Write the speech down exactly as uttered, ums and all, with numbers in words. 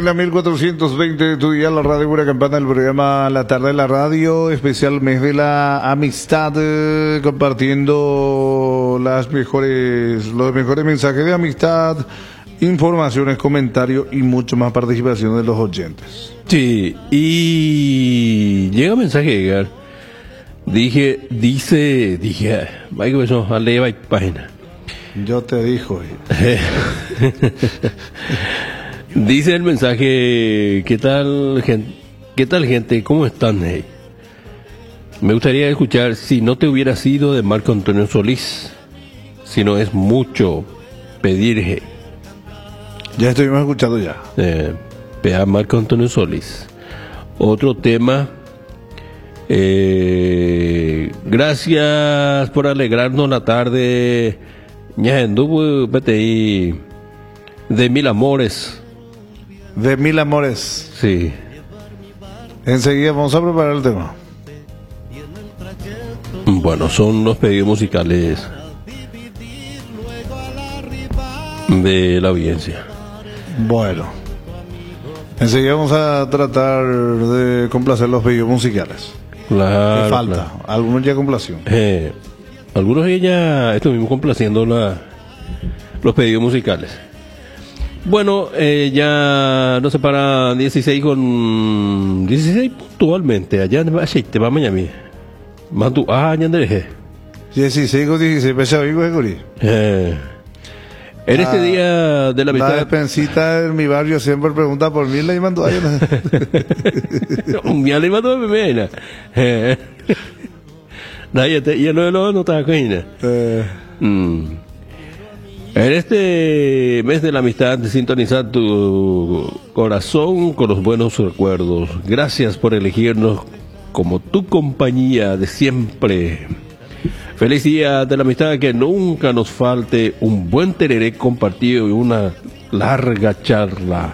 la mil cuatrocientos veinte de tu día, la radio Pura Campana, el programa La Tarde de la Radio, especial mes de la amistad, eh, compartiendo las mejores, los mejores mensajes de amistad, informaciones, comentarios y mucho más participación de los oyentes. Sí, y llega un mensaje, Edgar. Dije, dice, dije, vaya que eso, a leer página. Yo te dijo. Dice el mensaje, ¿qué tal, gente? ¿Qué tal, gente? ¿Cómo están? Hey? Me gustaría escuchar Si no te hubiera sido de Marco Antonio Solís. Si no es mucho pedir. Hey. Ya estuvimos escuchando ya. Eh, Pea Marco Antonio Solís. Otro tema. Eh, gracias por alegrarnos la tarde. Ñajendu, vete ahí. De mil amores. De mil amores. Sí. Enseguida vamos a preparar el tema. Bueno, son los pedidos musicales de la audiencia. Bueno. Enseguida vamos a tratar de complacer los pedidos musicales. Claro. ¿Qué falta? Claro. Algunos ya complació. Eh, algunos de ella estuvimos complaciendo la, los pedidos musicales. Bueno, eh, ya nos separa dieciséis con dieciséis puntualmente. Allá en aceite, va mañana. Mandu, ah, ya andaré. dieciséis con dieciséis, pesa vivo de Cori. Eh, en este día de la La amistad. despensita en mi barrio siempre pregunta por mí, le mandó a Un día le mandó a mi mena. Eh. Nadie te, ya no lo notaba coina. Eh. Mm. En este mes de la amistad, sintonizar tu corazón con los buenos recuerdos. Gracias por elegirnos como tu compañía de siempre. Feliz día de la amistad, que nunca nos falte un buen tereré compartido y una larga charla.